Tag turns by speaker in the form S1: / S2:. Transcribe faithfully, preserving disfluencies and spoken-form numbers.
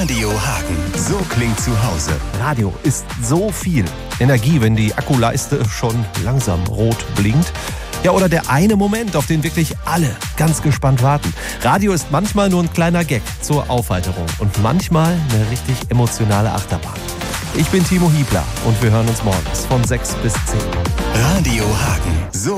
S1: Radio Hagen. So klingt zu Hause.
S2: Radio ist so viel Energie, wenn die Akkuleiste schon langsam rot blinkt. Ja, oder der eine Moment, auf den wirklich alle ganz gespannt warten. Radio ist manchmal nur ein kleiner Gag zur Aufheiterung und manchmal eine richtig emotionale Achterbahn. Ich bin Timo Hiebler und wir hören uns morgens von sechs bis zehn.
S1: Radio Hagen. So